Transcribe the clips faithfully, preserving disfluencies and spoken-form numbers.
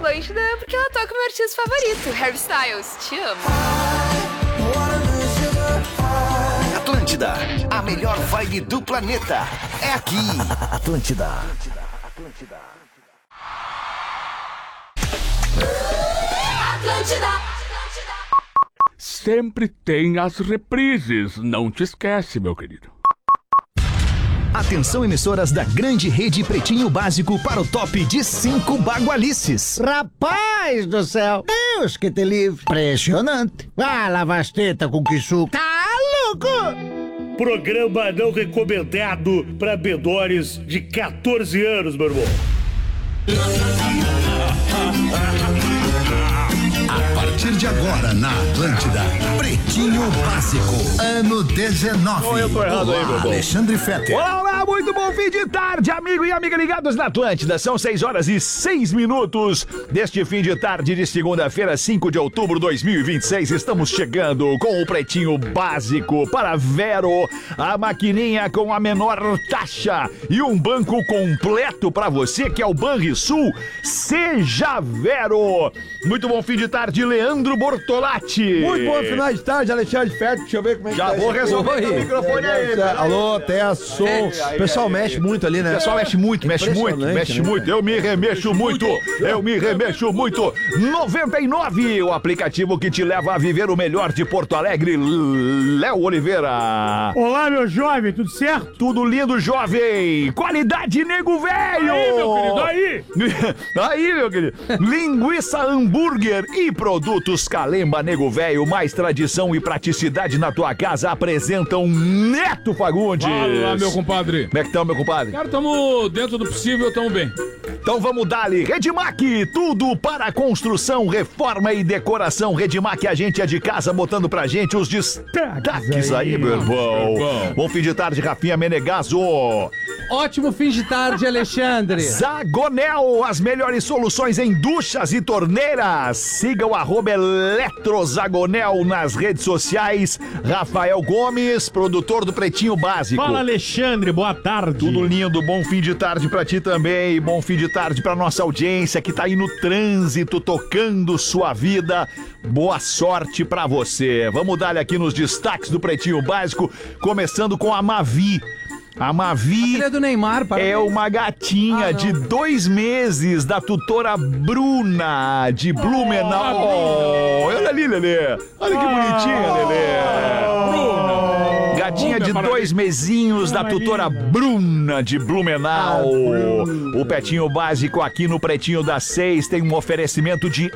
Atlântida porque ela toca o meu artista favorito, Harry Styles. Te amo. Atlântida, a melhor vibe do planeta. É aqui. Atlântida. Atlântida. Atlântida. Sempre tem as reprises, não te esquece, meu querido. Atenção, emissoras da grande rede Pretinho Básico para o top de cinco bagualices. Rapaz do céu, Deus que te livre. Impressionante. Ah, lavasteta com que suco. Tá louco? Programa não recomendado para menores de catorze anos, meu irmão. A partir de agora na Atlântida, Pretinho Básico, ano dezenove. Oh, eu tô errado Olá, aí, meu bom. Alexandre Fetter. Olá, olá, muito bom fim de tarde, amigo e amiga ligados na Atlântida. São seis horas e seis minutos deste fim de tarde de segunda-feira, cinco de outubro de dois mil e vinte e seis. Estamos chegando com o Pretinho Básico para Vero, a maquininha com a menor taxa e um banco completo para você, que é o Banrisul. Seja Vero. Muito bom fim de tarde, Leandro Bortolatti. Muito bom final de tarde, Alexandre Fetter. Deixa eu ver como é que Já tá vou esse- resolver Oi. o microfone aí. Alô, teste, som. O pessoal mexe muito ali, né? O pessoal mexe muito, mexe muito, Impressionante, mexe né, muito. cara? Eu me remexo muito, eu me remexo muito. noventa e nove, o aplicativo que te leva a viver o melhor de Porto Alegre. Léo Oliveira. Olá, meu jovem, tudo certo? Tudo lindo, jovem. Qualidade, nego velho. Aí, meu querido, aí. Aí, meu querido. Linguiça hambúrguer e produtos Calemba, nego velho. Mais tradição e praticidade na tua casa apresentam Neto Fagundes. Fala, meu compadre. Como é que estão, meu compadre? Cara, tamo dentro do possível, tamo bem. Então vamos dar-lhe. Redmac, tudo para construção, reforma e decoração. Redmac, a gente é de casa, botando pra gente os destaques aí, meu irmão. Bom. Bom fim de tarde, Rafinha Menegaso. Ótimo fim de tarde, Alexandre. Zagonel, as melhores soluções em duchas e torneiras. Siga o arroba Eletrozagonel nas redes sociais. Rafael Gomes, produtor do Pretinho Básico. Fala, Alexandre, boa tarde. Tudo lindo, bom fim de tarde pra ti também, bom fim de tarde pra nossa audiência que tá aí no trânsito, tocando sua vida. Boa sorte pra você. Vamos dar aqui nos destaques do Pretinho Básico, começando com a Mavi. A Mavi Filha do Neymar, parabéns. é uma gatinha Ah, de dois meses da tutora Bruna de Blumenau. Oh, olha ali, Lelê. Olha que bonitinha, Lelê. Bruna. Gatinha de dois mesinhos da tutora Bruna de Blumenau. O Pretinho Básico aqui no Pretinho das Seis tem um oferecimento de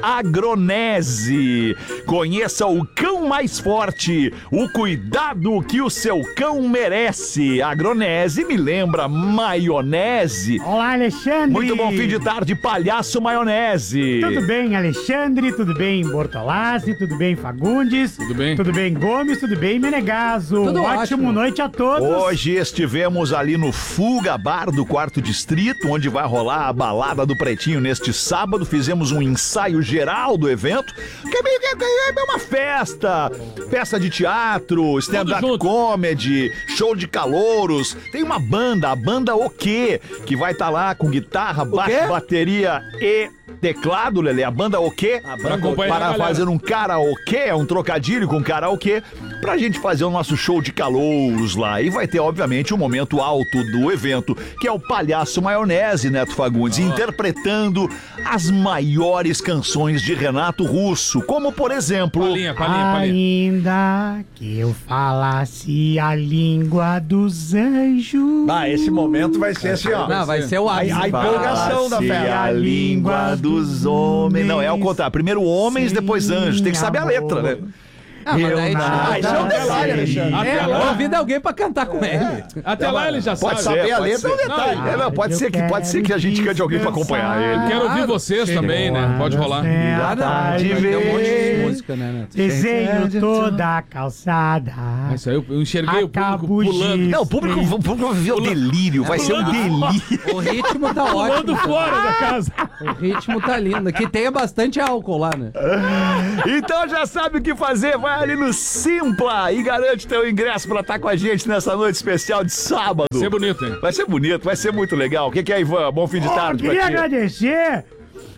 Agronese. Conheça o cão mais forte, o cuidado que o seu cão merece. Agronese me lembra maionese. Olá, Alexandre. Muito bom fim de tarde, palhaço maionese. Tudo bem, Alexandre? Tudo bem, Bortolassi? Tudo bem, Fagundes? Tudo bem? Tudo bem, Gomes? Tudo bem, Menegaso? Tudo Ótimo ótimo. noite a todos. Hoje estivemos ali no Fuga Bar do Quarto Distrito, onde vai rolar a balada do Pretinho neste sábado. Fizemos um ensaio geral do evento, que é meio que é uma festa. Festa de teatro, stand-up junto. comedy, show de calouros. Tem uma banda, a banda O Quê, que vai estar lá com guitarra, baixo, bateria e teclado, Lelê. A banda O Quê? Pra acompanhar a Para galera. fazer um karaokê, é um trocadilho com karaokê, pra gente fazer o nosso show de calouros lá. E vai ter, obviamente, o momento alto do evento, que é o Palhaço Maionese, Neto Fagundes, interpretando as maiores canções de Renato Russo, como, por exemplo... Palinha, palinha, palinha. Ainda que eu falasse a língua dos anjos. Ah, esse momento vai ser assim, ó. Não, vai ser o A, ápice. a empolgação da Se festa. a língua dos homens... Não, é ao contrário. Primeiro homens, depois anjos. Tem que saber a letra, né? Ah, mas daí- Ah, isso é um detalhe, Alexandre. Até É, lá, convida alguém pra cantar com ele. até lá ele já Pode sabe. saber a pode letra, é um ser. detalhe. Não, É, não, pode, eu ser que, pode ser que a gente quero cante alguém pra acompanhar ele. Quero ouvir vocês também, né? Pode rolar. Ah, não, tarde vai ter um monte de ver. música, né, Neto? Desenho toda a calçada. Isso aí eu eu enxerguei o público Acabo de- pulando. Não, o público, o público vai viver o delírio, vai ser um delírio. O ritmo tá ótimo. Pulando fora da casa. O ritmo tá lindo. Que tenha bastante álcool lá, né? Então já sabe o que fazer, vai ali no Simpla e garante teu ingresso pra estar com a gente nessa noite especial de sábado. Vai ser bonito, hein? Vai ser bonito, vai ser muito legal. O que, que é, Ivan? Bom fim de tarde pra Queria ti. agradecer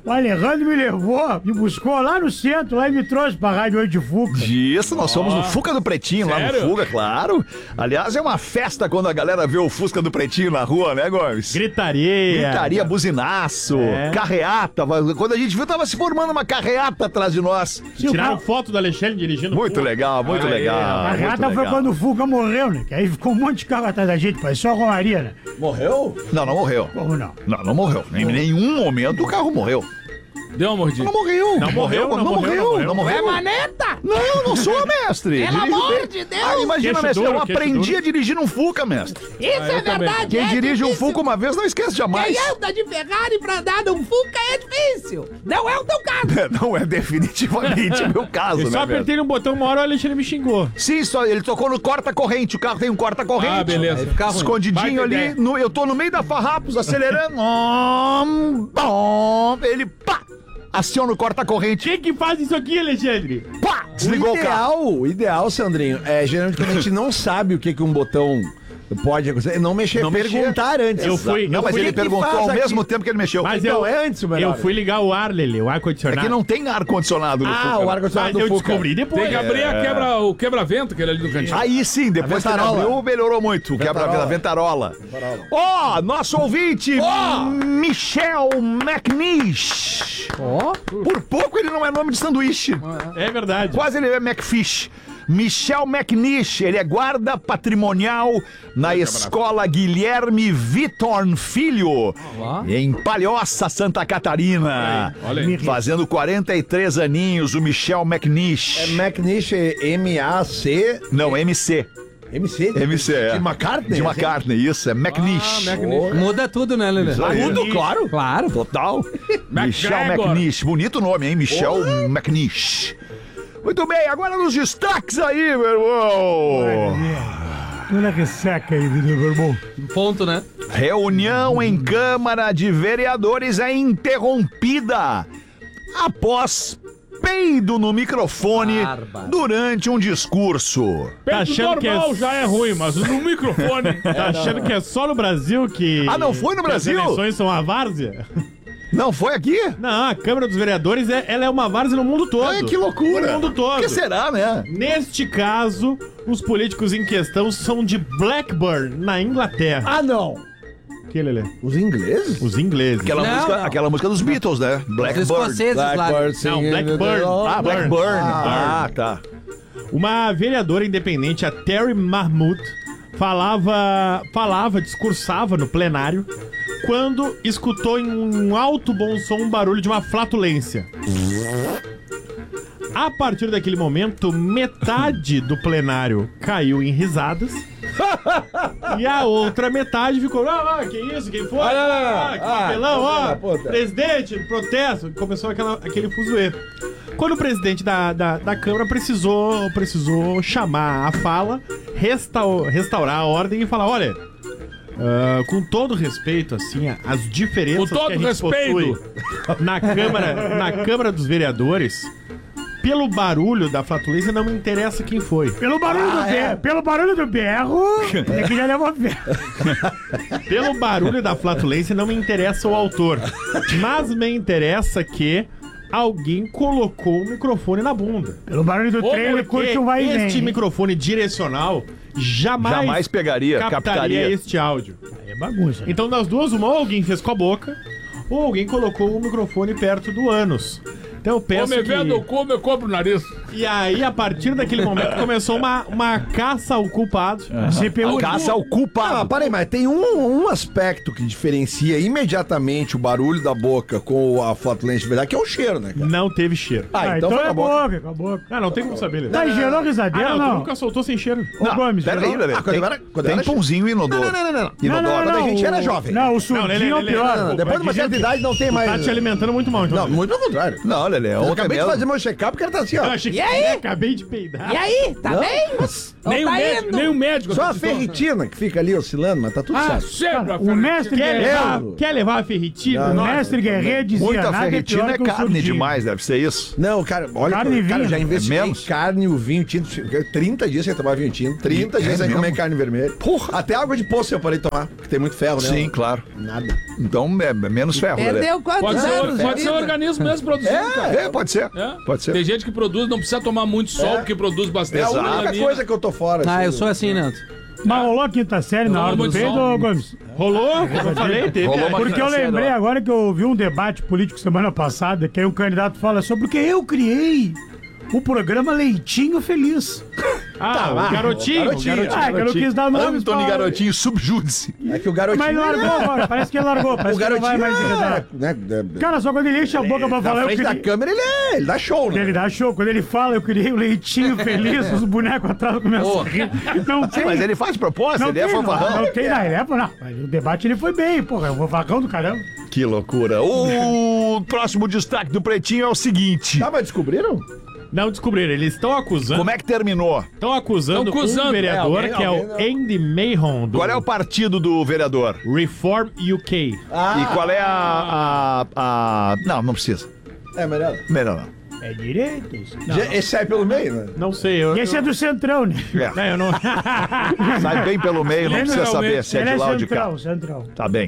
O Alejandro me levou, me buscou lá no centro, lá e me trouxe pra Rádio oito de Fuca. Isso, nós somos no Fuca do Pretinho, lá Sério? no Fuga, claro. Aliás, é uma festa quando a galera vê o Fusca do Pretinho na rua, né, Gomes? Gritaria. Gritaria, buzinaço, É. carreata. Quando a gente viu, tava se formando uma carreata atrás de nós. Tiraram foto do Alexandre dirigindo. Muito legal, muito legal. A muito carreata foi legal. quando o Fuca morreu, né? Que aí ficou um monte de carro atrás da gente, parecia uma romaria, né? Morreu? Não, não morreu. Como não? Não, não morreu. Em nenhum momento o carro morreu. Deu uma mordida. Não morreu. Não morreu, não morreu, Não morreu. É maneta! Não, eu não sou, mestre. Pelo Dirijo amor bem. de Deus! Ah, imagina, Queixo mestre, eu duro, queixo aprendi duro. a dirigir um Fuca, mestre. Isso é verdade, Quem é dirige um difícil. Fuca uma vez não esquece jamais. Quem anda de Ferrari pra andar num Fuca é difícil. Não é o teu caso. Não é definitivamente o meu caso, Eu né, só mestre? apertei no botão uma hora, o Alexandre me xingou. Sim, só, ele tocou no corta-corrente. O carro tem um corta-corrente. Ah, beleza. Aí fica ruim. Escondidinho Baita ali. ideia. No, eu tô no meio da Farrapos, acelerando. Om, bom, ele, pá, aciona o corta-corrente. Quem que faz isso aqui, Alexandre? Pá, desligou o o carro. ideal, o ideal, Sandrinho, é geralmente quando a gente não sabe o que, que um botão pode acontecer, não mexer, Não mexer. perguntar antes. Eu fui- Não, eu mas fui- ele que que perguntou faz ao aqui? mesmo tempo que ele mexeu. Mas Então, eu, é antes o melhor. eu fui ligar o ar, Lele, o É ar-condicionado. que não tem ar-condicionado no Ah, Fuca, o né? ar-condicionado Mas do eu Fuca. descobri depois. Tem que abrir a quebra, o quebra-vento, aquele ali do cantinho. Aí sim, depois que ele ventarola. abriu, melhorou muito. Quebra a ventarola. Ó, nosso ouvinte, Michel McNish. Ó, Por pouco ele não é nome de sanduíche. É verdade. Quase ele é McFish. Michel McNish, ele é guarda patrimonial na escola Guilherme Vitorn Filho, lá. em Palhoça, Santa Catarina. Olha aí. Fazendo quarenta e três aninhos, o Michel McNish. É McNish, M A C... Não, M C. M C? de- M C, é. De McCartney? De McCartney, isso, é McNish. Ah, McNish. muda tudo, né, Lelê? Tudo, claro. Claro. Total. Michel McGregor. McNish. Bonito nome, hein? Michel McNish. Muito bem, agora nos destaques aí, meu irmão. Olha que seca aí, meu irmão. Ponto, né? Reunião em Câmara de Vereadores é interrompida após peido no microfone Bárbaro. durante um discurso. Tá Peito achando que normal é... já é ruim, mas no microfone. Tá achando que é só no Brasil que... Ah, não foi no que Brasil? As eleições são a várzea? Não foi aqui? Não, a Câmara dos Vereadores, é, ela é uma várzea no mundo todo. Ai, que loucura. No mundo todo. O que será, né? Neste caso, os políticos em questão são de Blackburn, na Inglaterra. Ah, não. Que, Lelê? Os ingleses? Os ingleses. Aquela, Não, música, não. aquela música dos Beatles, né? Os Blackbird. escoceses lá. Blackbird Não, singing Blackburn. the- Ah, Blackburn. Ah, Ah, tá. Uma vereadora independente, a Terry Mahmood, falava, falava, discursava no plenário quando escutou em um alto bom som um barulho de uma flatulência. A partir daquele momento, metade do plenário caiu em risadas. E a outra metade ficou, ah, ah que isso, quem foi? Ah, não, não, não. Ah, que Ah, papelão, filho ó, da puta. presidente, protesto. Começou aquela, aquele fuzuê. Quando o presidente da, da, da Câmara precisou, precisou chamar a fala, restau, restaurar a ordem e falar, olha, ah, com todo respeito, assim, as diferenças Com todo que a gente respeito. possui na Câmara, na Câmara dos Vereadores, pelo barulho da flatulência não me interessa quem foi. Pelo barulho do berro, pelo barulho do berro, é que já levou ferro. Pelo barulho da flatulência não me interessa o autor, mas me interessa que alguém colocou o microfone na bunda. Pelo barulho do trem, ele curte um vai e vem. Este microfone direcional jamais, Jamais pegaria, captaria captaria. este áudio. Aí é bagunça. Então, das duas, uma, ou alguém fez com a boca, ou alguém colocou o microfone perto do ânus. Então eu peço Ou me vendo o que... cu, eu compro o nariz. E aí, a partir daquele momento, começou uma, uma caça ao culpado. C P U. Caça ao Ah, culpado. mas parei, mas tem um, um aspecto que diferencia imediatamente o barulho da boca com a flatulência de verdade, que é o cheiro, né, cara? Não teve cheiro. Ah, Ah, então, então foi é a boca. boca, com a boca. Ah, não tem como saber, Lelê. Tá, gerou Ah, risadeira não, tu não? nunca soltou sem cheiro. Ô, Gomes, Pera aí, gerou- Lelê. Ah, quando Tem, eu era- quando eu tem era- pãozinho inodoro. Não, não, não, não, não. Inodoro. Não, não, Quando a não, gente o- era jovem. Não, o surdinho Lelê, é o Lelê, pior. Não, não, não, depois de uma Vai dizer certa idade não tem mais. Tá te alimentando muito mal, então. Não, muito ao contrário. Não, Lelê, Eu ontem acabei de mesmo. fazer meu check-up, o cara tá assim, ó. Eu achei que E aí? Acabei de peidar. E aí, tá Não? bem? Não Nem o tá médico, indo? nem o médico. Só a acreditou. ferritina que fica ali oscilando, mas tá tudo Ah, certo. sempre a O mestre Quer Guerreiro, levar, Não. quer levar a ferritina? o Não, mestre Guerreiro dizia, Muita nada ferritina é, é pior que um carne surtinho. demais, deve ser isso. Não, cara, olha, Carne e cara, vinho. já investiguei É menos? carne, o vinho, tinto, trinta dias sem tomar vinho tinto, trinta dias sem mesmo? comer carne vermelha. Porra. Até água de poço eu parei de tomar, porque tem muito ferro, né? Sim, claro. Nada. Então é menos ferro, né? Perdeu quantos Pode ser, anos? pode de ser o vida? organismo mesmo produzindo, cara. É, pode ser. É. Pode ser. Tem gente que produz, não precisa tomar muito sol, É. porque produz É bastante. a única melanina. coisa que eu tô fora. Ah, assim, eu sou assim, Neto. Mas rolou a quinta série na Rolou hora do muito peido, som. ô Gomes? Rolou, como eu falei, teve. Rolou uma Porque eu quinta série lembrei lá. agora que eu ouvi um debate político semana passada, que aí um candidato fala sobre o que eu criei o programa Leitinho Feliz. Ah, o garotinho. garotinho. o garotinho. Ah, que eu não quis dar nome. Antônio Garotinho, subjúdice. É que o garotinho... Mas largou agora, parece que ele largou, parece O que ele não vai garotinho... mais enredar. é, né, é, Cara, só quando ele enche a boca pra na falar, eu frente da criei... câmera ele é... Ele dá show, né? Ele dá show. Quando ele fala, eu criei o Leitinho Feliz, os bonecos atrás começam a rir. Não tem... Mas ele faz proposta, Não ele tem, é não, fanfarrão. não tem na época, não. Mas o debate ele foi bem, porra. É um fanfarrão do caramba. Que loucura. O próximo destaque do Pretinho é o seguinte. Ah, mas descobriram? Não descobriram, eles estão acusando. Como é que terminou? Estão acusando, Tão acusando. um vereador É, alguém- que é alguém- o Andy Mahon, do Qual é o partido do vereador? Reform U K. E qual é a, a, a- Não, não precisa. É, melhor. Melhor não. É direitos. Já- Esse sai pelo meio, né? Não sei, eu. E esse é do Centrão, né? É. Não, eu não. Sai bem pelo meio, não precisa saber se é Ele de é lá ou de cá. central, central. Tá bem.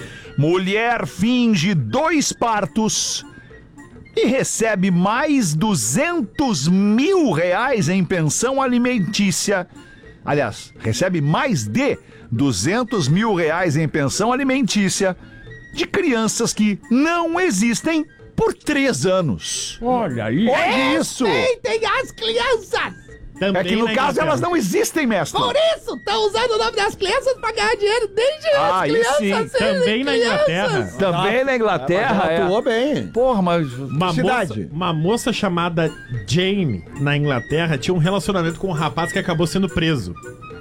Mulher finge dois partos e recebe mais duzentos mil reais em pensão alimentícia. Aliás, recebe mais de duzentos mil reais em pensão alimentícia de crianças que não existem por três anos. Olha aí. Olha isso! Tem as crianças! É que no na caso Inglaterra. elas não existem, mestre. Por isso, estão usando o nome das crianças pra ganhar dinheiro desde Ah, as aí crianças sim. serem Também na crianças. Inglaterra. Também na Inglaterra é. Atuou bem. Porra, mas. Uma moça, Cidade. uma moça chamada Jane, na Inglaterra, tinha um relacionamento com um rapaz que acabou sendo preso.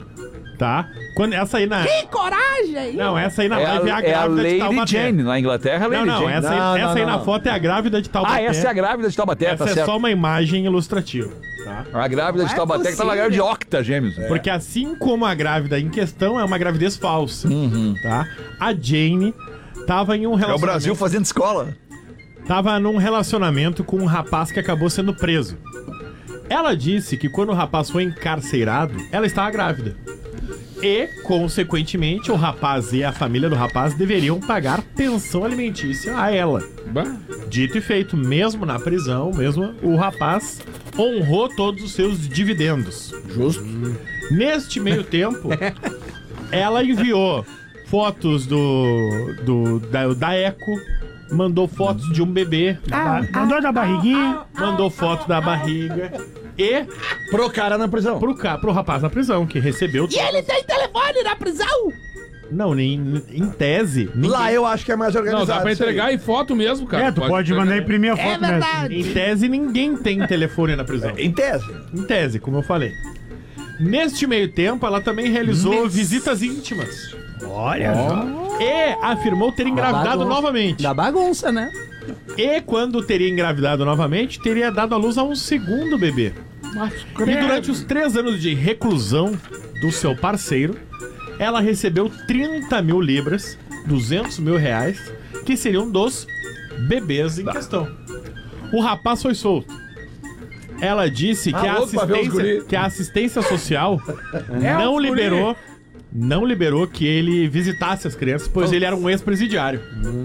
Tá? Quando essa aí na. Que coragem! Não, essa aí na É a, live é a é a grávida de Lady Taubaté. Jane. Na Inglaterra é a Não, Lady não, Jane. essa, aí, Não, essa não, aí não. na foto é a grávida de Taubaté. Ah, essa é a grávida de Taubaté, Essa tá é certo. só uma imagem ilustrativa. Tá? A grávida de Não é Taubaté que tá na grávida de possível. octa gêmeos. Porque assim como a grávida em questão é uma gravidez falsa, Uhum. tá? A Jane tava em um É o relacionamento. Brasil fazendo escola. Tava num relacionamento com um rapaz que acabou sendo preso. Ela disse que quando o rapaz foi encarcerado, ela estava grávida. E, consequentemente, o rapaz e a família do rapaz deveriam pagar pensão alimentícia a ela. Bah. Dito e feito, mesmo na prisão, mesmo o rapaz honrou todos os seus dividendos. Justo. Neste meio tempo, ela enviou fotos do, do da, da Eco, mandou fotos de um bebê, Ah, mandou da barriguinha. mandou foto da barriga e Pro cara na prisão. pro, ca- pro rapaz na prisão, que recebeu... E ele tem telefone na prisão? Não, nem, em tese... ninguém- Lá eu acho que é mais Não, organizado. dá pra isso aí. entregar em foto mesmo, cara. É, tu pode mandar entregar. imprimir a foto É verdade. Em tese, ninguém tem telefone na prisão. Em tese. Em tese, como eu falei. Neste meio tempo, ela também realizou visitas íntimas. Olha só. E afirmou ter engravidado bagunça. novamente. Da bagunça, né? E quando teria engravidado novamente, teria dado à luz a um segundo bebê. E durante os três anos de reclusão do seu parceiro, ela recebeu trinta mil libras, duzentos mil reais, que seriam dos bebês em questão. O rapaz foi solto. Ela disse que, Ah, a, louco pra ver os assistência, guri. que a assistência social não liberou, não liberou que ele visitasse as crianças, pois ele era um ex-presidiário.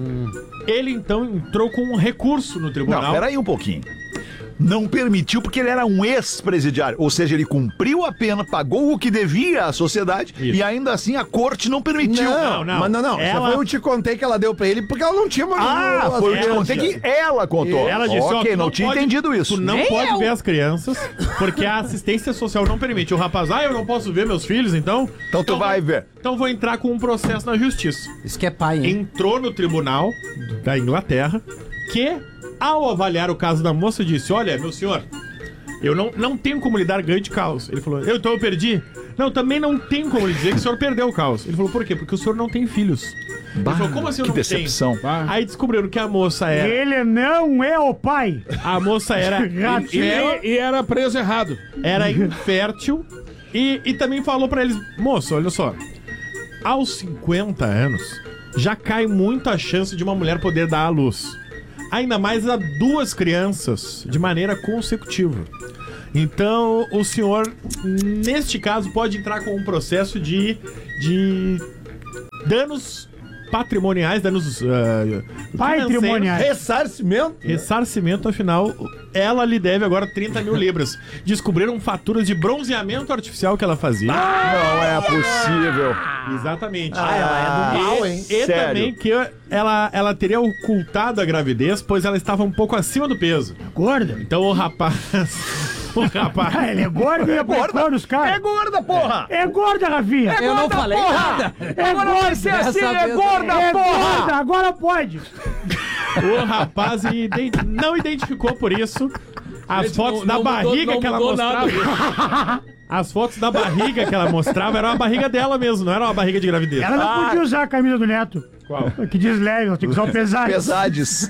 Ele então entrou com um recurso no tribunal. Não, peraí um pouquinho. Não permitiu porque ele era um ex-presidiário. Ou seja, ele cumpriu a pena, pagou o que devia à sociedade Isso. e ainda assim a corte não permitiu. Não, não. Mas não, não. Ela- Essa foi o te contei que ela deu pra ele porque ela não tinha... Ah, as foi o que crianças. contei que ela contou. Ela disse, ó, ok, tu não, tinha pode- entendido isso. Tu não Nem pode eu. ver as crianças, porque a assistência social não permite. O rapaz, ah, eu não posso ver meus filhos, então... Então tu vai vou- ver. Então vou entrar com um processo na justiça. Isso que é pai, hein? Entrou no tribunal da Inglaterra, que, ao avaliar o caso da moça, disse, olha, meu senhor, eu não, não tenho como lhe dar ganho de causa. Ele falou, eu, então eu perdi? Não, também não tenho como lhe dizer que o senhor perdeu o caos. Ele falou, por quê? Porque o senhor não tem filhos. Ele falou, como assim eu que não decepção. tenho? Aí descobriram que a moça era... Ele não é o pai. A moça era... Ratinho. E, e era preso errado. Era infértil e, e também falou pra eles, moço, olha só, aos cinquenta anos já cai muito a chance de uma mulher poder dar à luz. Ainda mais a duas crianças de maneira consecutiva. Então, o senhor, neste caso, pode entrar com um processo de, de danos patrimoniais, danos uh, Patrimoniais. Ressarcimento? Ressarcimento, afinal, ela lhe deve agora trinta mil libras. Descobriram faturas de bronzeamento artificial que ela fazia. Não é possível. Exatamente. Ah, ela é do mal, hein? E Sério? também que ela, ela teria ocultado a gravidez, pois ela estava um pouco acima do peso. Gorda. Então o rapaz... O rapaz... Ah, ele é gordo e é gorda. nos caras. É gorda, porra! É gorda, Rafinha. Eu não falei nada. É gorda. ser assim, é gorda, É gorda, agora pode. O rapaz iden- não identificou por isso as Gente, fotos não- da não mudou- barriga não que ela mudou mostrava. As fotos da barriga que ela mostrava era uma barriga dela mesmo, não era uma barriga de gravidez. Ela não podia usar a camisa do Neto. Qual? Que diz leve, ela tem que usar o pesado. Pesades.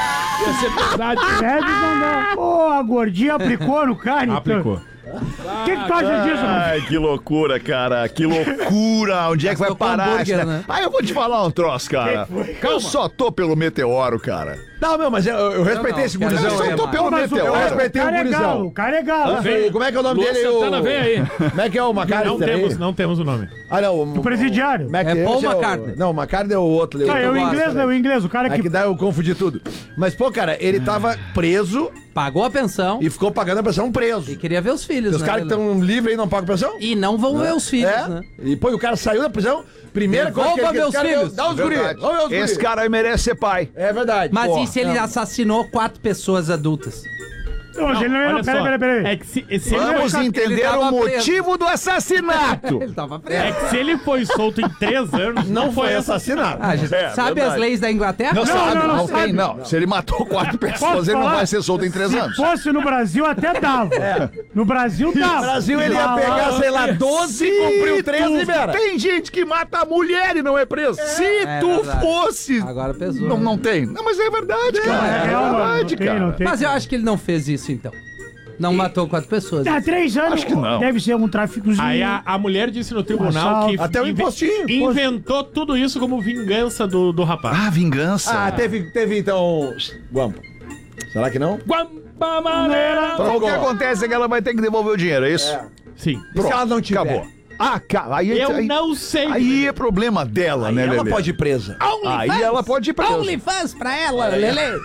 Ia ser pesado. Leve não dá. Pô, a gordinha aplicou no cara. Aplicou. O que, que tu acha disso, Rafinha? Ai, que loucura, cara. Que loucura. Onde é que vai Gastou com parar? hambúrguer, essa- né? Ah, eu vou te falar um troço, cara. Eu só tô pelo meteoro, cara. Não, meu, mas eu, eu respeitei não, esse quero gurizão Eu aí. só tô mano. pelo Mas o meteoro. Eu respeitei o cara é gurizão. galo, o cara é galo. Ah, como é que é o nome Lua dele? Santana, o... vem aí. Como é que é o McCartney? Não temos, não temos o nome. Ah, não. O, O presidiário. como é que É Paul esse o- McCartney. Não, o McCartney é o outro. Ah, é o gosto, inglês, né? é o inglês, o cara É que... que daí eu confundi tudo. Mas, pô, cara, ele tava preso Pagou a pensão e ficou pagando a pensão preso. e queria ver os filhos, Os né? caras que estão livres aí não pagam pensão? E não vão ver os filhos, É. né? E, pô, e o cara saiu da prisão. Primeira coisa que Devolva ele meus cara filhos. dá os guri. Verdade. Vamos ver os Esse guri. cara aí merece ser pai. É verdade. Mas Pô, e se ele não. assassinou quatro pessoas adultas? Não, mas ele não, olha não, peraí, só, peraí, peraí. É que se, se ele Vamos foi- entender tava o preso. motivo do assassinato. Ele tava é preso. que se ele foi solto em três anos, Não foi assassinado. Ah, gente, É, sabe verdade. as leis da Inglaterra? Não, sabe, não, não, não tem, sabe. não. Se ele matou quatro pessoas, Posso ele não falar? vai ser solto em três anos. Se fosse no Brasil, até dava. No Brasil, dava. No Brasil ele ia Ah, pegar, lá, sei lá, doze e cumpriu três e libera. Tem gente que mata a mulher e não é preso. Se É tu verdade. fosse. Agora pesou. Não, né? não tem. Não, mas é verdade, cara. É, É, real, mano, verdade, não tem, cara. não tem. Mas eu acho que ele não fez isso, então. Não matou quatro pessoas. Há três anos, Acho que não. deve ser um tráficozinho. Aí a, a mulher disse no tribunal assalto. que Até o inve- impostinho. inventou tudo isso como vingança do, do rapaz. Ah, vingança. Ah, teve, teve então. Guampa. Será que não? Guampa Maneira. Então, o que acontece é que ela vai ter que devolver o dinheiro, é isso? Sim. E se ela não tiver? Acabou. Ah, ca- aí, Eu aí, não sei. aí é problema dela, Aí né, ela Lelê? pode ir presa. Aí ela pode ir presa. OnlyFans pra ela, Lele.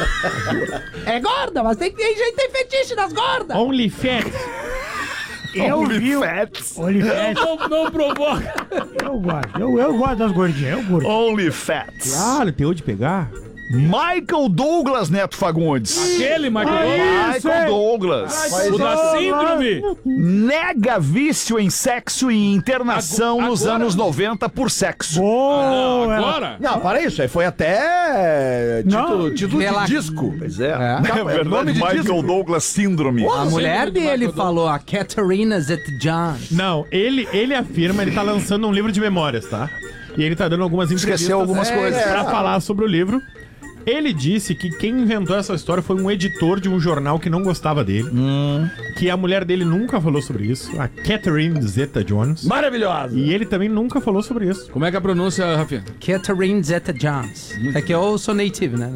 É gorda, mas tem, tem gente que tem fetiche das gordas. Only fat. Eu vi. o- Fats. Olivete, Não, não provoca. eu gosto. Eu, eu gosto das gordinhas, eu curto. Only Fats. Ah, tem onde pegar? Michael Douglas Neto Fagundes. Aquele, Michael. Isso, Michael é. Douglas. O da síndrome. Nega vício em sexo e internação Ago- nos agora? anos noventa por sexo. Boa, ela- Agora? Não, para isso. Aí foi até. Título, Não, título rela- de disco. Pois é. É. É Não, é verdade, nome de Michael disco. Douglas Síndrome. A mulher síndrome do dele Michael falou, a Katarina Zeta-Jones. Não, ele, ele afirma, ele tá lançando um livro de memórias, tá? E ele tá dando algumas entrevistas Esqueceu algumas é, coisas. pra falar sobre o livro. Ele disse que quem inventou essa história foi um editor de um jornal que não gostava dele. Que a mulher dele nunca falou sobre isso, a Catherine Zeta-Jones. Maravilhosa. E ele também nunca falou sobre isso. Como é que é a pronúncia, Rafinha? Katarina Zeta-Jones. É que eu sou native, né?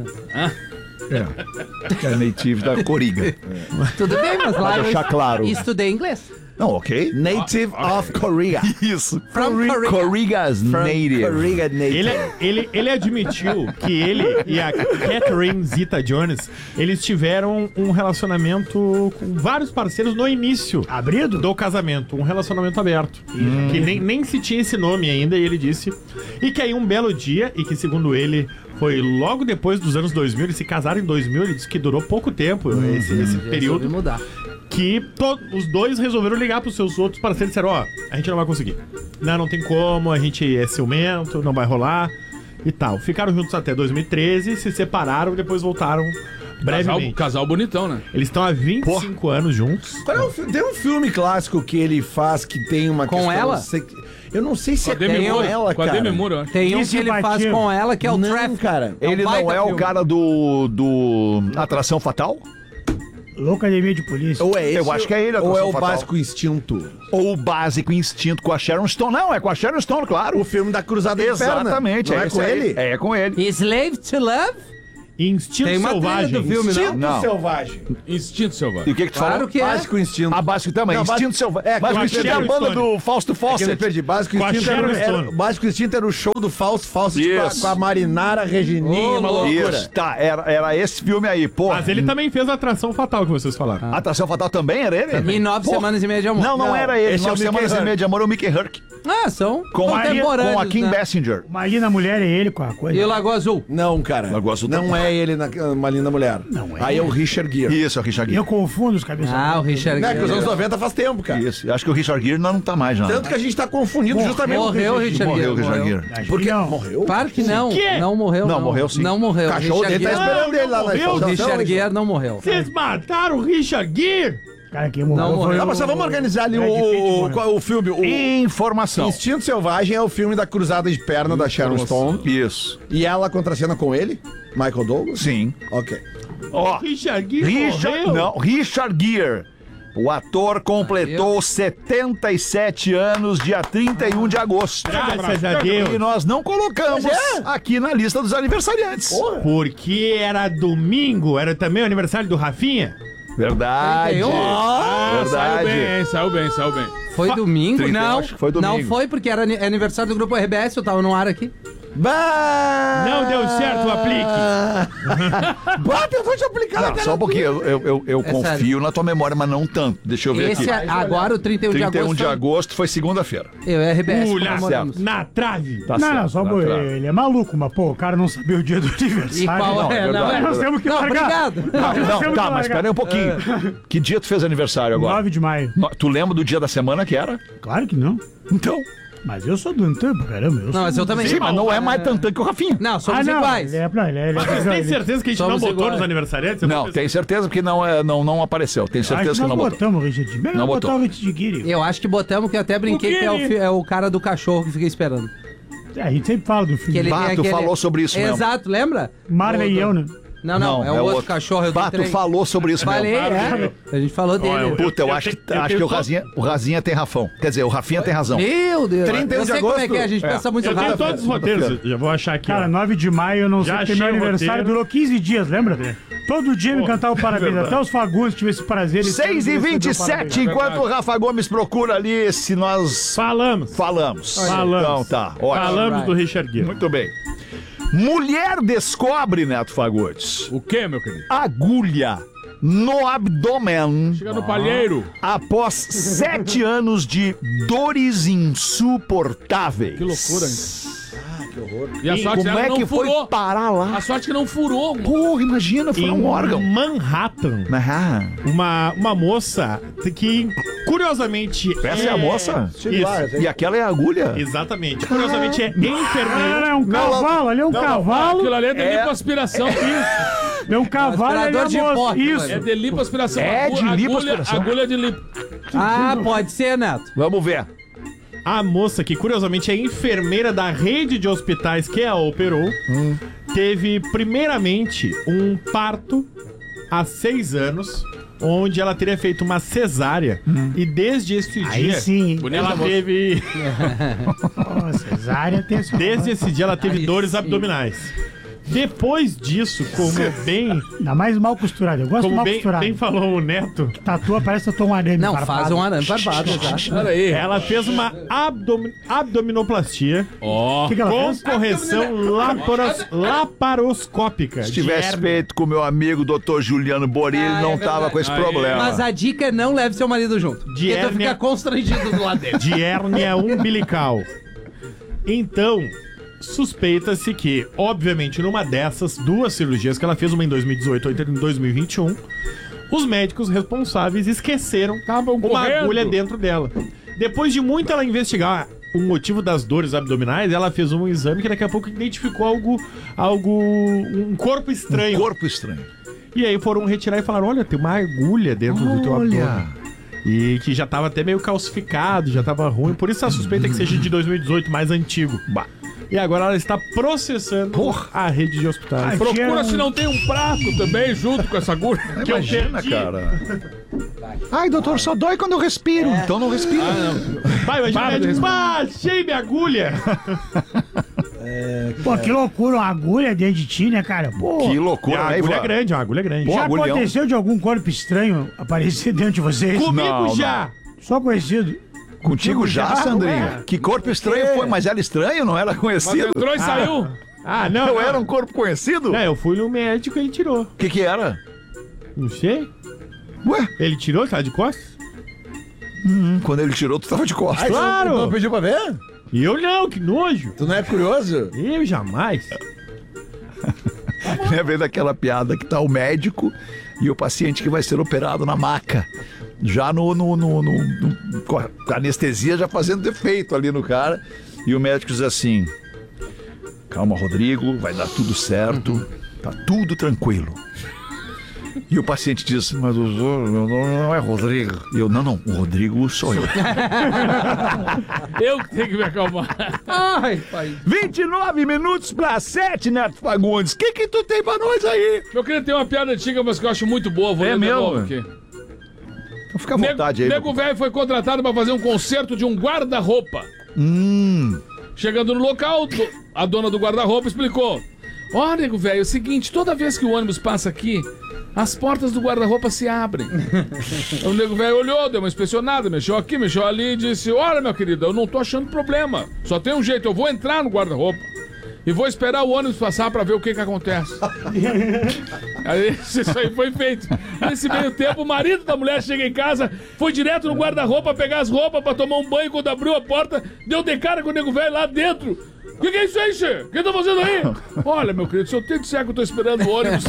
Que é native da Coriga. Tudo bem, mas lá Pra eu deixar claro. estudei inglês. Não, ok. Native of Korea. Isso. From Korea. Coriga's native. Korea native. Ele, ele, ele admitiu que ele e a Catherine Zeta-Jones, eles tiveram um relacionamento com vários parceiros no início Abrido? do casamento, um relacionamento aberto. Que nem, nem se tinha esse nome ainda, e ele disse. E que aí um belo dia, e que segundo ele foi logo depois dos anos dois mil, eles se casaram em dois mil, ele disse que durou pouco tempo esse, esse Resolvi período, mudar. que to- os dois resolveram ligar pros seus outros parceiros e disseram, ó, a gente não vai conseguir. Não, não tem como, a gente é ciumento, não vai rolar e tal. Ficaram juntos até dois mil e treze, se separaram e depois voltaram Casal, brevemente. casal bonitão, né? Eles estão há vinte e cinco anos juntos. Qual é o fi- tem um filme clássico que ele faz que tem uma Com questão ela? sex- Eu não sei se Com a é Demi com Moore. ela, Com a cara. Demi Moore, eu acho. Tem um Que que ele faz simpatia. com ela, que é o Não, Traffic. cara. É um Ele não baita é o filme. cara do, do Atração Fatal? Loucademia de polícia. Ou é esse, Eu acho que é ele, a ou é Atração o Fatal. Básico Instinto. Ou o Básico Instinto com a Sharon Stone? Não, é com a Sharon Stone, claro. O filme da Cruzada de Perna. Exatamente. Não é, esse com aí. ele? É com ele. Slave to Love? Instinto Tem uma trilha Selvagem. do filme, não? Instinto Não. Selvagem. Instinto E selvagem. o que que tu Claro falou? que é. Básico Instinto. A Básico também, Não, Instinto Básico- Selvagem. é, Básico com a Instinto é a Sharon banda Stone. do Fausto É que eu me Fawcett. perdi. Básico Com a Instinto, era, Sharon era, Stone. Básico Instinto era o show do Fausto Fawcett com a, Isso. com a Marinara, Regininha, Ô, uma louco. loucura. Isso, tá, era, era esse filme aí, pô. Mas ele também fez a Atração Fatal que vocês falaram. Atração Fatal também era ele? Em nove Pô. semanas e meia de amor. Não, não, Não, era ele. esse é o Nove Mickey Semanas e Herc. Meia de Amor é o Mickey Herc. Ah, são Com a, contemporâneos, com a Kim né? Basinger. Uma linda mulher é ele com a coisa. E o Lagoa Azul? Não, cara. Lagoa Azul não também. é ele na uma linda mulher. Não é. Aí é o Richard Gere. Isso, o Richard Eu Gere. confundo os cabeças. Ah, o Richard Né, que os Gere. anos noventa faz tempo, cara. Isso, acho que o Richard Gere não, não tá mais, não. Tanto que a gente tá confundindo justamente Morreu o Richard Morreu o Gere. Richard morreu. Gere. Acho Porque que não. morreu? Claro que não. quê? Não morreu, Não, não. morreu sim. Não morreu. O cachorro dele tá Gere- esperando ele lá na morreu? O estação. Richard Gere não morreu. Vocês mataram o Richard Gere? Cara, quem morreu Não, foi morreu. Ah, mas só vamos organizar ali o, Brad Pitt o, morreu. qual- o filme. O Informação. Instinto Selvagem é o filme da Cruzada de Perna da Sharon Stone. Isso. E ela contracena com ele? Michael Douglas? Sim. Ok. Ó, Richard Gere Richard, morreu? não, Richard Gere. O ator completou setenta e sete anos dia trinta e um de agosto. Graças a Deus. E nós não colocamos Mas é. aqui na lista dos aniversariantes. Porque era domingo, era também o aniversário do Rafinha. Verdade. trinta e um? Ah, saiu Verdade. bem, saiu bem, saiu bem. Foi domingo? trinta, eu Não. acho que foi domingo. Não foi, porque era ani- aniversário do Grupo R B S, eu tava no ar aqui. Bah! Não deu certo o aplique. Bota, eu vou te aplicar na Não, cara só um pouquinho, eu, eu, eu, eu É confio sério. na tua memória, mas não tanto. Deixa eu ver Esse, aqui. é- agora, o trinta e um de trinta e um agosto. de agosto foi segunda-feira. Eu e a R B S Uh, na, comemoramos. na trave. Tá Não, certo, não, só tá pô, claro. ele é maluco, mas pô, o cara não sabia o dia do aniversário. E qual Não, é? é Não, verdade. é? Nós temos que Não, largar. obrigado. Não, Nós não, temos tá, que mas largar. espera aí um pouquinho. Que dia tu fez aniversário agora? nove de maio. No- Tu lembra do dia da semana que era? Claro que não. Então. Mas eu sou do Antônio pra caramba. Eu Não, sou... mas eu também. Sim, mas não é mais tantão que o Rafinha. Não, Ah, somos não, iguais. ele é, não, ele é, ele é, Vocês têm certeza que a gente Somos não botou iguais. nos aniversariantes? Eu Não, tô tem certeza porque não, é, não, não apareceu. Tem Acho certeza que que nós não botou. botamos o Richard Gere. Melhor Não botar botou. o Richard Gere. Eu acho que botamos, que eu até brinquei O que é o, quê? fi- é o cara do cachorro que fica esperando. É, a gente sempre fala do filme. Que ele Bah, tem tu aquele... falou sobre isso mesmo. Exato, lembra? Marley e eu, né? Não, não, é o outro, cachorro. Eu Bah, tu falou sobre isso Falei, mesmo. é. A gente falou dele. eu- Puta, eu, Eu acho, tenho- que, eu acho tenho que o só- Razinha, o Razinha tem Rafão. Quer dizer, o Rafinha tem razão. Meu Deus. trinta e um eu de sei como é agosto. que é, a gente É. pensa muito Eu tenho rápido. todos os roteiros. Já vou achar aqui. Cara, ó. nove de maio, eu não sei Já porque meu achei o aniversário roteiro. durou quinze dias, lembra? Todo dia me Pô, cantava o parabéns. verdade. Até os Fagundes tiveram esse prazer. de seis e receber o vinte e parabéns. sete, enquanto o Rafa Gomes procura ali se nós Falamos. falamos. Falamos. Então tá, ótimo. Falamos do Richard Gere. Muito bem. Mulher descobre, Neto Fagundes, O que, meu querido? agulha no abdômen Chega no palheiro. após sete anos de dores insuportáveis. Que loucura, hein? E a E sorte como dela é não que foi furou. parar lá? A sorte que não furou. Porra, imagina, foi Em um órgão. Manhattan, Ah, uma, uma moça que, curiosamente... essa é a moça? Isso. E aquela é a agulha? Exatamente. Curiosamente é Não, não, não, enfermeira. é um cavalo, ali é um cavalo. Aquilo ali é de lipoaspiração. É um cavalo, ali é Aspirador de a pó, moça. aquilo Isso. ali. É de lipoaspiração. É Agu- de agulha- lipoaspiração. Agulha de lipo. Ah, pode ser, Neto. Vamos ver. A moça, que curiosamente é enfermeira da rede de hospitais que a operou, Hum. teve primeiramente um parto há seis anos, onde ela teria feito uma cesárea. E desde esse Aí dia, sim. Bonita ela moça. teve. Ó, cesárea tem esse... Desde esse dia ela teve Aí dores sim. abdominais. Depois disso, como bem, Ainda mais mal costurado. Eu gosto como mal bem, costurado. bem falou o Neto, Tatua parece que eu tô um arame Não, farpado. faz um arame barbado, exato. Olha aí. ela fez uma abdomi- abdominoplastia Ó. O que, que ela com fez? correção laparos- laparoscópica. Se de tivesse hérnia. feito com o meu amigo doutor Juliano Borini, Ah, não é tava verdade. com esse Aí. problema. Mas a dica é não leve seu marido junto. De Porque tu hérnia- fica constrangido do lado dele. de hérnia umbilical. Então, suspeita-se que, obviamente, numa dessas duas cirurgias que ela fez, uma em dois mil e dezoito e outra em dois mil e vinte e um, os médicos responsáveis esqueceram Estavam uma correndo. agulha dentro dela. Depois de muito ela investigar o motivo das dores abdominais, ela fez um exame que daqui a pouco identificou algo, algo um corpo estranho. Corpo estranho. E aí foram retirar e falaram, olha, tem uma agulha dentro do teu abdômen. E que já tava até meio calcificado, já tava ruim. Por isso a suspeita é que seja de dois mil e dezoito, mais antigo. Bah. E agora ela está processando Porra. a rede de hospitais. Ai, procura se não tem um prato também junto com essa agulha. Que Imagina, eu cara. Ai, doutor, só dói quando eu respiro. É. Então não respira. Ah, não. Vai, imagina, médico, ah, achei minha agulha. É, Pô, que loucura, uma agulha dentro de ti, né, cara? Pô, que loucura, a agulha é grande, uma agulha grande. Já Pô, aconteceu de algum corpo estranho aparecer dentro de vocês? Comigo não, já. Não. Só conhecido. Contigo, Contigo já, já, Sandrinho? É. Que corpo estranho é. foi, mas era estranho, não era conhecido? Mas entrou e ah. saiu. Ah, não. Não, não era um corpo conhecido? É, eu fui no médico e ele tirou. O que que era? Não sei. Ué? Ele tirou, tá de costas? Hum, quando ele tirou, tu tava de costas. Ai, claro! Tu não pediu pra ver? E eu não, que nojo. Tu não é curioso? Eu jamais. Lembrei daquela piada que tá o médico e o paciente que vai ser operado na maca. Já no, no, no, no, no com a anestesia já fazendo defeito ali no cara. E o médico diz assim: calma, Rodrigo, vai dar tudo certo, tá tudo tranquilo. E o paciente diz: mas o senhor não é Rodrigo. E eu: não, não, o Rodrigo sou eu. Eu que tenho que me acalmar. Ai, pai. vinte e nove minutos pra sete, Neto Fagundes. O que que tu tem pra nós aí? Eu queria ter uma piada antiga, mas que eu acho muito boa. Vou é ler mesmo? novo aqui. Então fica à vontade Nego, aí. Nego velho foi contratado pra fazer um concerto de um guarda-roupa. Hum. Chegando no local, a dona do guarda-roupa explicou: ó, nego velho, é o seguinte, toda vez que o ônibus passa aqui, as portas do guarda-roupa se abrem. O nego velho olhou, deu uma inspecionada, mexeu aqui, mexeu ali e disse: olha, meu querido, eu não tô achando problema. Só tem um jeito, eu vou entrar no guarda-roupa e vou esperar o ônibus passar pra ver o que que acontece. Aí isso aí foi feito. Nesse meio tempo, o marido da mulher chega em casa, foi direto no guarda-roupa pegar as roupas pra tomar um banho. Quando abriu a porta, deu de cara com o nego velho lá dentro. O que, que é isso aí, Che? O que tá fazendo aí? Olha, meu querido, se eu tenho que ser que eu tô esperando o ônibus.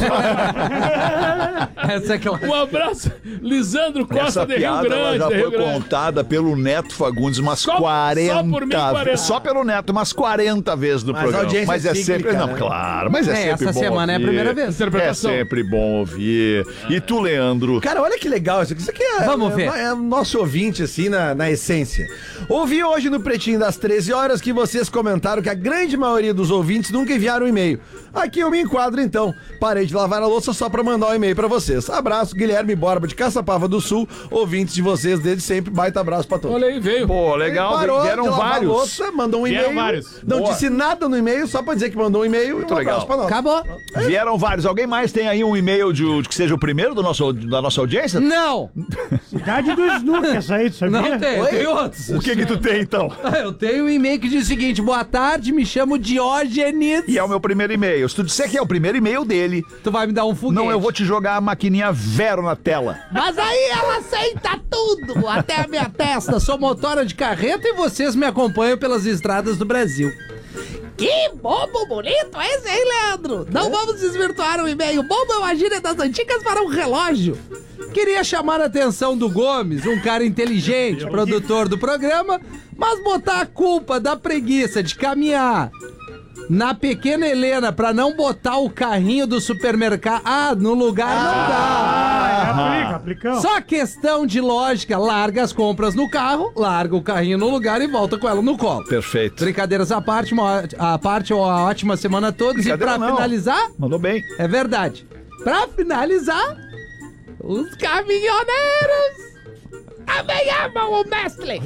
Essa é clara. Um abraço, Lisandro Costa Essa de Rio piada Grande. ela já de Rio foi Grande. contada pelo Neto Fagundes umas Só- quarenta só por mim, quarenta. Só pelo Neto, umas quarenta vezes no Mas a programa. audiência Mas é cíclica, sempre. Não, né? claro, mas é, É, sempre essa bom semana é a ouvir. primeira vez. É Interpretação. sempre bom ouvir. E tu, Leandro? Cara, olha que legal isso aqui. Isso aqui é, Vamos é, ver. é o nosso ouvinte, assim, na, na essência. Ouvi hoje no Pretinho das treze horas que vocês comentaram que a grande maioria dos ouvintes nunca enviaram um e-mail. Aqui eu me enquadro, então. Parei de lavar a louça só pra mandar um e-mail pra vocês. Abraço, Guilherme Borba de Caçapava do Sul, ouvintes de vocês desde sempre. Baita abraço pra todos. Olha aí, veio. Pô, legal, Ele parou vieram de lavar a vários. louça, mandou um Vieram e-mail. vários. Não Boa. disse nada no e-mail, só pra dizer que mandou um e-mail. Muito e um legal. abraço pra nós. Acabou. Vieram vários. Alguém mais tem aí um e-mail de, de que seja o primeiro do nosso, da nossa audiência? Não, Cidade do Snook, essa aí, tu sabia? não tem. Oi? Tem outros. O que que tu tem, então? Eu tenho um e-mail que diz o seguinte: boa tarde, me chamo Diógenes. E é o meu primeiro e-mail. Se tu disser que é o primeiro e-mail dele, Tu vai me dar um foguete. não, eu vou te jogar a maquininha Vero na tela. Mas aí ela aceita tudo, até a minha testa. Sou motora de carreta e vocês me acompanham pelas estradas do Brasil. Que bobo bonito esse, hein, Leandro? Não vamos desvirtuar o e-mail. Bobo é uma gíria das antigas para um relógio. Queria chamar a atenção do Gomes, um cara inteligente, produtor do programa, mas botar a culpa da preguiça de caminhar na pequena Helena pra não botar o carrinho do supermercado. Ah, no lugar não dá. Ah, aplica, aplicão. Só questão de lógica. Larga as compras no carro, larga o carrinho no lugar e volta com ela no colo. Perfeito. Brincadeiras à parte, uma, à parte, uma ótima semana a todos. E Brincadeira pra não. finalizar, Mandou bem. é verdade. Pra finalizar, os caminhoneiros também amam o Nestlé.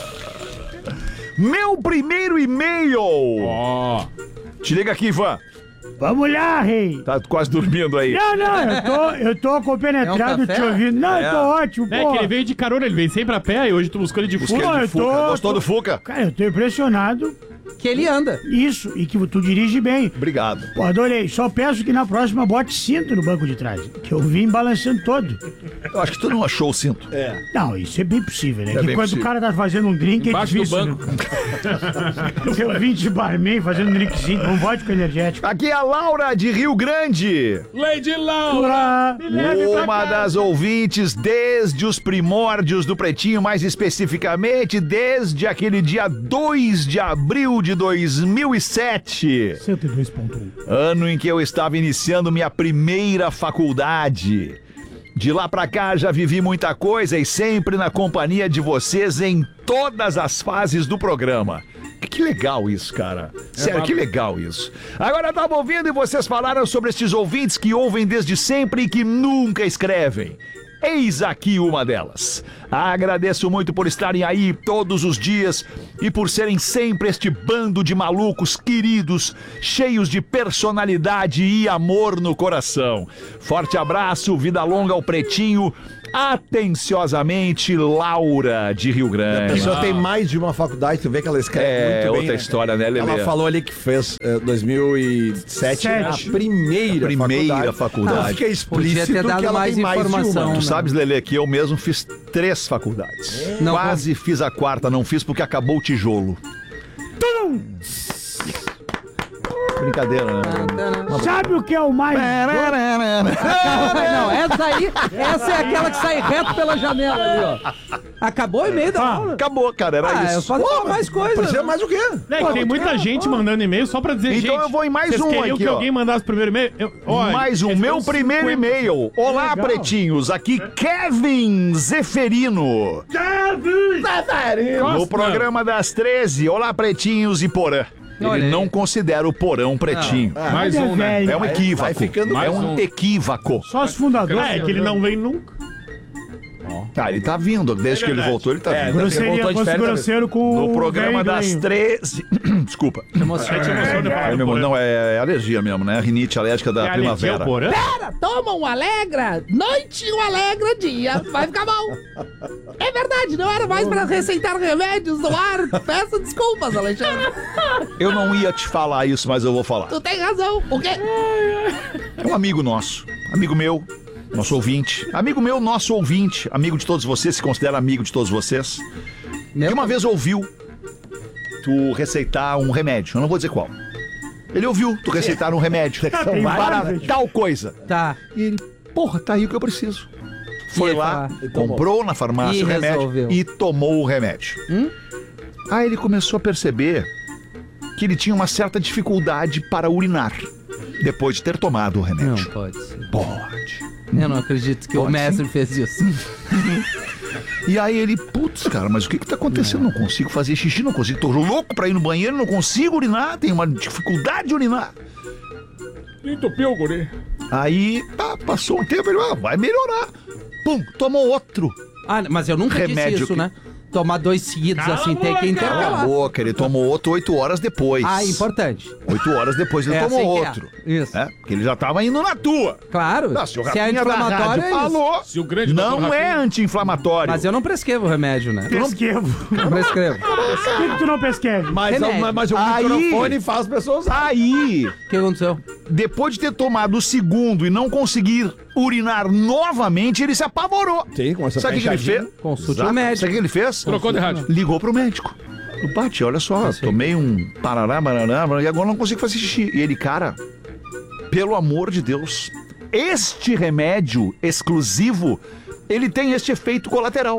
Meu primeiro e-mail. Ó. Te liga aqui, Ivan. Vamos lá, rei. Tá quase dormindo aí. Não, não, eu tô, eu tô compenetrado É um café? te ouvindo. Não, É. eu tô ótimo, É pô. que ele veio de carona, ele veio sempre a pé e hoje tu buscou ele de Busquei fuga. ele eu de Fuca. tô- Gostou tô- do Fuca? Cara, eu tô impressionado. Que ele anda. Isso, e que tu dirige bem. Obrigado. Pô, adorei. Só peço que na próxima bote cinto no banco de trás. Que eu vim balançando todo. Eu acho que tu não achou o cinto. É. Não, isso é bem possível, né? É que bem quando possível. o cara tá fazendo um drink Embaixo é do difícil. banco. Né? Eu vim de barman fazendo um drinkzinho com um vodka energético. Aqui é a Laura de Rio Grande. Lady Laura. Ura, me leve pra Uma casa. das ouvintes desde os primórdios do Pretinho, mais especificamente desde aquele dia dois de abril de dois mil e sete. cento e dois ponto um. Ano em que eu estava iniciando minha primeira faculdade. De lá pra cá já vivi muita coisa e sempre na companhia de vocês em todas as fases do programa. Que legal isso, cara. Sério, que legal isso. Agora eu tava ouvindo e vocês falaram sobre esses ouvintes que ouvem desde sempre e que nunca escrevem. Eis aqui uma delas. Agradeço muito por estarem aí todos os dias e por serem sempre este bando de malucos queridos, cheios de personalidade e amor no coração. Forte abraço, vida longa ao Pretinho. Atenciosamente, Laura de Rio A Grande. pessoa tem mais de uma faculdade, tu vê que ela escreve É, muito bem, outra né? história, né, Lelê? Ela falou ali que fez eh, dois mil e sete, Sete. a primeira, Primeira faculdade. faculdade. Então fica explícito Podia ter dado que ela mais tem mais de informação, uma. Tu né? sabes, Lelê, que eu mesmo fiz três faculdades. Não, Quase fiz a quarta, não fiz porque acabou o tijolo. Brincadeira, né? Sabe o que é o mais... Não, essa aí, essa é aquela que sai reto pela janela ali, ó. Acabou o e-mail da aula. Acabou, cara, era Ah, isso. eu posso falar mais coisas. Precisa mais o quê? É, que tem muita gente mandando e-mail só pra dizer, Então gente, eu vou em mais vocês um queriam aqui, que ó. alguém mandasse o primeiro e-mail? Eu- ó, Mais um, recebeu meu primeiro cinquenta. e-mail. Olá, Legal. pretinhos. Aqui Kevin Zeferino. No Costa. programa das treze. Olá, pretinhos e Porã. Olha Ele aí. não considera o Porão pretinho. Mais Olha, um, né? velho. É um equívoco. vai ficando é mais um um. equívoco. Só os fundadores. É, que ele não vem nunca. Tá, ele tá vindo. Desde É que ele verdade. voltou, ele tá É, vindo. Grosseria, Voltou de fosse férias, grosseiro com No o programa velho das ganho. treze. Desculpa. Emociona. Gente, emoção de falar É, do meu irmão, Porã. não, é alergia mesmo, né? Rinite alérgica da É alergia ao primavera. Porã? Pera, toma um Alegra, noite um Alegra dia, vai ficar bom. É verdade, não era mais pra receitar remédios no ar. Peço desculpas, Alexandre. Eu não ia te falar isso, mas eu vou falar. Tu tem razão. O quê? É um amigo nosso, amigo meu, nosso ouvinte. Amigo meu, nosso ouvinte, amigo de todos vocês, se considera amigo de todos vocês. Meu Que uma vez ouviu tu receitar um remédio, eu não vou dizer qual. Ele ouviu tu receitar um remédio Tem para vários. tal coisa. Tá. E ele, porra, tá aí o que eu preciso. Foi aí, lá, falar? comprou na farmácia E o remédio resolveu. e tomou o remédio. Hum? Aí ele começou a perceber que ele tinha uma certa dificuldade para urinar depois de ter tomado o Não remédio. pode ser. Pode. Eu não acredito que o Pode mestre fez isso. E aí ele, putz, cara, mas o que que tá acontecendo? Não consigo fazer xixi, não consigo. Tô louco pra ir no banheiro, não consigo urinar, tenho uma dificuldade de urinar. Entupiu o guri. Aí, tá, passou um tempo, ele, ah, vai melhorar. Pum, tomou outro. Ah, mas eu nunca Remédio disse isso, que- né? Tomar dois seguidos Cala assim, a tem que boca! Cala a intercalar. boca, ele tomou outro oito horas depois. Ah, importante. Oito horas depois ele É tomou assim que é. outro. Isso. É, porque ele já tava indo na tua. Claro. Não, se o Se é Rafinha da anti-inflamatório, rádio é isso. falou, Se o grande doutor não é Rafinha- anti-inflamatório. Mas eu não prescrevo remédio, né? Pesquevo. Não prescrevo. Por que que tu não pesqueve? Mas, Remédio. mas, mas o Aí- microfone faz as pessoas... Aí, O que aconteceu? depois de ter tomado o segundo e não conseguir urinar novamente, ele se apavorou. Sim, com essa Sabe o que que ele fechadinha. fez? Consulte Exato. o médico. Sabe o que ele fez? Trocou de rádio. Ligou pro médico. O Bate, olha só, tomei um parará, barará, e agora não consigo fazer xixi. E ele, cara, pelo amor de Deus, este remédio exclusivo, ele tem este efeito colateral.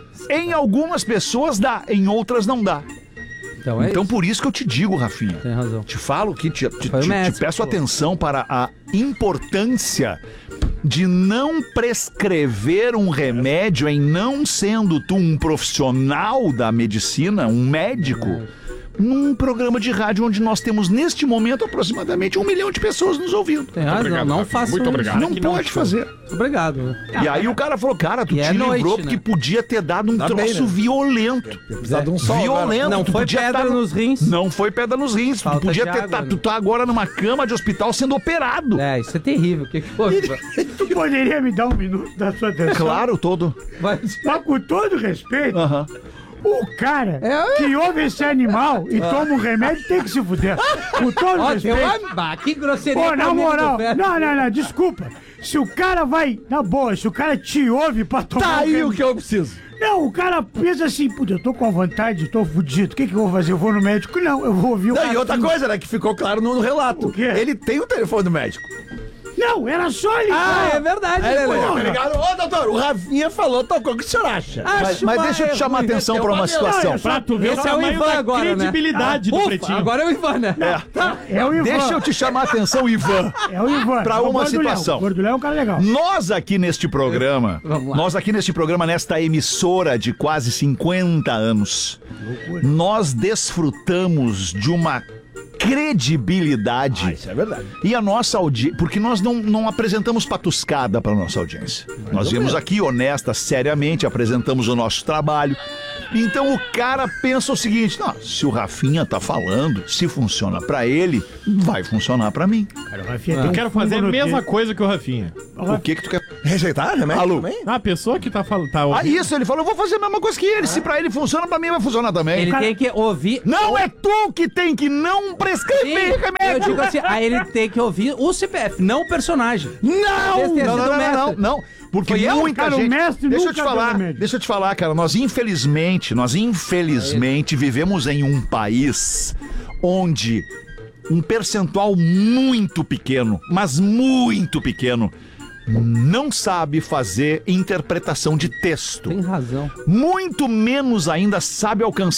Em algumas pessoas dá, em outras não dá. Então é Então isso. por isso que eu te digo, Rafinha. Tem razão. Te falo que te, te, Foi o te- médico te que peço falou. atenção para a importância de não prescrever um remédio em não sendo tu um profissional da medicina, um médico, num programa de rádio onde nós temos neste momento aproximadamente um milhão de pessoas nos ouvindo. Tem razão. obrigado, não Rafinha. faço Muito isso. obrigado. Não que não pode show. fazer. Obrigado. E aí o cara falou, cara, tu E te é livrou noite, porque né? podia ter dado um Tá troço bem, né? violento. Precisa de um sol agora. Violento. Não tu foi podia pedra tá no- nos rins. Não foi pedra nos rins. Falta tu podia de ter. água, tá, né? tu tá agora numa cama de hospital sendo operado. É, isso é terrível. O que, que foi? Tu poderia me dar um minuto da sua atenção? Claro, todo. Vai. Mas com todo respeito, Aham. o cara É, que ouve esse animal e toma um remédio tem que se fuder. Com todo Ó, tem respeito. uma... Bah, que grosseria. Pô, na comigo, moral, velho. não, não, não, desculpa. Se o cara vai, na boa, se o cara te ouve pra tomar Tá um aí remédio- o que eu preciso. Não, o cara pensa assim, puta, eu tô com vontade, tô fudido, o que que eu vou fazer? Eu vou no médico? Não, eu vou ouvir o Não, cara. e outra coisa, né, que ficou claro no, no relato. O quê? Ele tem o telefone do médico. Não, era só ele. Ah, é verdade, É, Lelê. tá ligado? Ô, doutor, o Rafinha falou, tocou. O que o senhor acha? Acho Mas deixa eu te é chamar a ruim. atenção pra uma situação. Pra tu ver Esse é o tamanho Ivan da agora, né? credibilidade do Ufa, Pretinho. agora é o Ivan, né? É o Ivan. Deixa eu te chamar a atenção, Ivan. É o Ivan. Pra É o uma Gordo situação. Léo. O Gordo Léo é um cara legal. Nós aqui neste programa, Vamos lá. nós aqui neste programa, nesta emissora de quase cinquenta anos, nós desfrutamos de uma credibilidade. Isso é verdade. E a nossa audiência, porque nós não, não apresentamos patuscada para nossa audiência. Nós viemos aqui honesta, seriamente, apresentamos o nosso trabalho. Então o cara pensa o seguinte: não, se o Rafinha tá falando, se funciona para ele, vai funcionar para mim. Cara, o Rafinha tem Eu um quero fazer a fundo no mesma dedo. coisa que o Rafinha. O que que tu quer? Rejeitar remédio Alô? também? Ah, a pessoa que tá falando. Tá Ah, ouvindo. isso, ele falou, eu vou fazer a mesma coisa que ele. Se pra ele funciona, pra mim vai funcionar também. Ele tem que ouvir. Não é tu que tem que não Sim, prescrever eu remédio. digo assim, aí ele tem que ouvir o C P F, não o personagem. Não! Esse tem Não, sido não, não, mestre. não, não. Porque Foi eu? muita Cara, o gente... mestre deixa eu nunca te deu falar, remédio. deixa eu te falar, cara. Nós infelizmente, nós infelizmente vivemos em um país onde um percentual muito pequeno, mas muito pequeno, não sabe fazer interpretação de texto. Tem razão. Muito menos ainda sabe alcançar